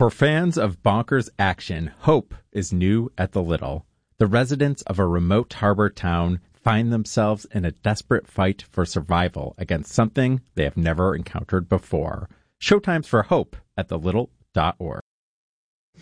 For fans of bonkers action, hope is new at the Little. The residents of a remote harbor town find themselves in a desperate fight for survival against something they have never encountered before. Showtimes for Hope at thelittle.org.